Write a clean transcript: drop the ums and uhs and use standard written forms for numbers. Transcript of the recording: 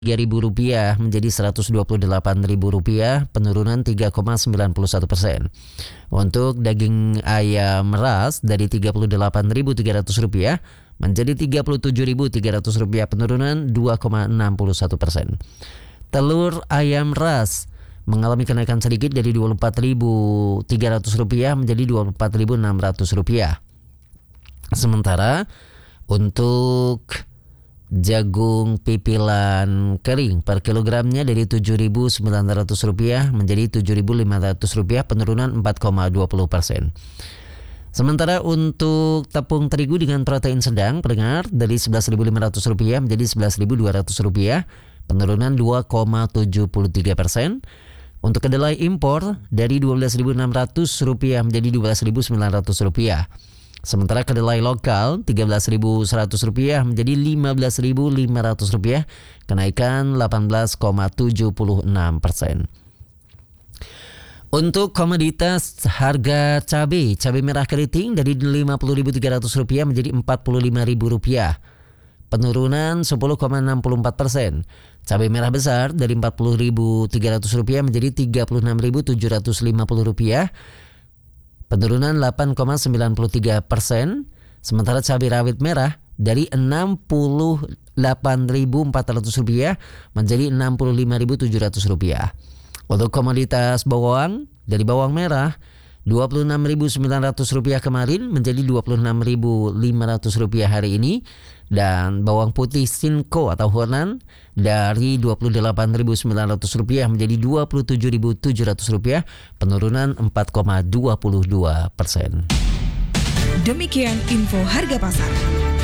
Rp3.000 menjadi Rp128.000, penurunan 3,91%. Untuk daging ayam ras dari Rp38.300 menjadi Rp37.300, penurunan 2,61%. Telur ayam ras mengalami kenaikan sedikit dari Rp24.300 menjadi Rp24.600. Sementara untuk jagung pipilan kering per kilogramnya dari Rp7.900 menjadi Rp7.500, penurunan 4,20%. Sementara untuk tepung terigu dengan protein sedang, pendengar, dari Rp11.500 menjadi Rp11.200, penurunan 2,73%. Untuk kedelai impor dari Rp12.600 menjadi Rp12.900. Sementara kedelai lokal Rp13.100 menjadi Rp15.500, kenaikan 18,76%. Untuk komoditas harga cabai merah keriting dari Rp50.300 menjadi Rp45.000, penurunan 10,64%. Cabai merah besar dari Rp40.300 menjadi Rp36.750, penurunan 8,93%. Sementara cabai rawit merah dari Rp68.400 menjadi Rp65.700. Untuk komoditas bawang, dari bawang merah Rp26.900 kemarin menjadi Rp26.500 hari ini. Dan bawang putih Sinko atau Honan dari Rp28.900 menjadi Rp27.700, penurunan 4,22%. Demikian info harga pasar.